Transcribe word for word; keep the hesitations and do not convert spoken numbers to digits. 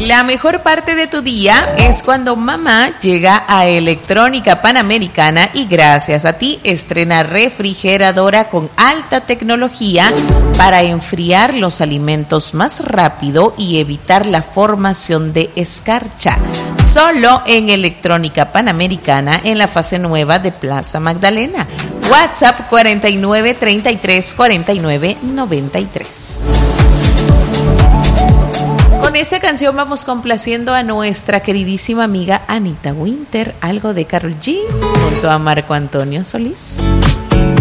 La mejor parte de tu día es cuando mamá llega a Electrónica Panamericana y gracias a ti estrena refrigeradora con alta tecnología para enfriar los alimentos más rápido y evitar la formación de escarcha. Solo en Electrónica Panamericana en la fase nueva de Plaza Magdalena. WhatsApp cuarenta y nueve, treinta y tres, cuarenta y nueve, noventa y tres. Con esta canción vamos complaciendo a nuestra queridísima amiga Anita Winter, algo de Karol G, junto a Marco Antonio Solís.